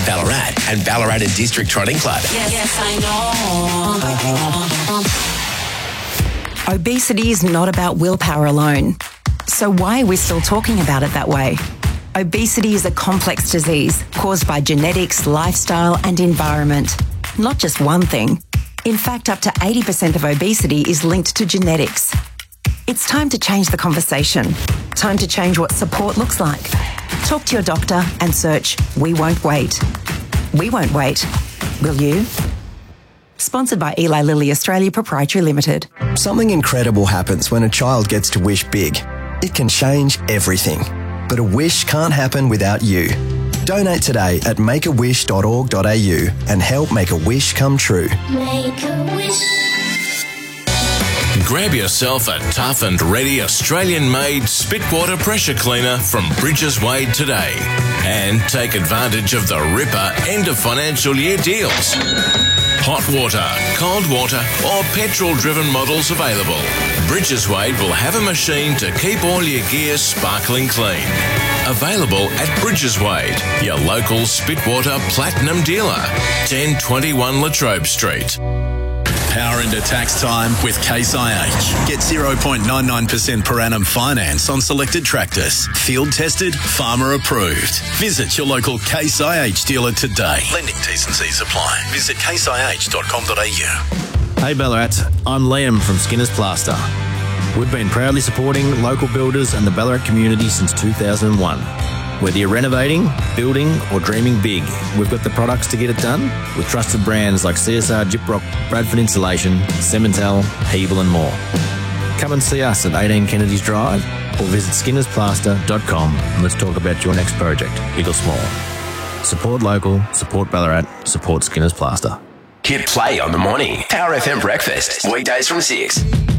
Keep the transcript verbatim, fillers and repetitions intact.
Ballarat and Ballarat District Trotting Club. Yes, yes, I know. Obesity is not about willpower alone. So why are we still talking about it that way? Obesity is a complex disease caused by genetics, lifestyle and environment. Not just one thing. In fact, up to eighty percent of obesity is linked to genetics. It's time to change the conversation. Time to change what support looks like. Talk to your doctor and search We Won't Wait. We won't wait. Will you? Sponsored by Eli Lilly Australia Proprietary Limited. Something incredible happens when a child gets to wish big. It can change everything. But a wish can't happen without you. Donate today at make a wish dot org dot a u and help make a wish come true. Make a wish. Grab yourself a tough and ready Australian-made Spitwater pressure cleaner from Bridges Wade today and take advantage of the ripper end of financial year deals. Hot water, cold water or petrol-driven models available. Bridges Wade will have a machine to keep all your gear sparkling clean. Available at Bridges Wade, your local Spitwater Platinum dealer, ten twenty-one Latrobe Street. Power into tax time with Case I H. Get zero point nine nine percent per annum finance on selected tractors. Field tested, farmer approved. Visit your local Case I H dealer today. Lending T's and C's apply. Visit case i h dot com dot a u. Hey Ballarat, I'm Liam from Skinner's Plaster. We've been proudly supporting local builders and the Ballarat community since two thousand one. Whether you're renovating, building or dreaming big, we've got the products to get it done with trusted brands like C S R Gyprock, Bradford Insulation, Cemental, Hebel and more. Come and see us at eighteen Kennedy's Drive or visit skinners plaster dot com and let's talk about your next project, big or small. Support local, support Ballarat, support Skinner's Plaster. Hit play on the morning. Power F M Breakfast. Weekdays from six.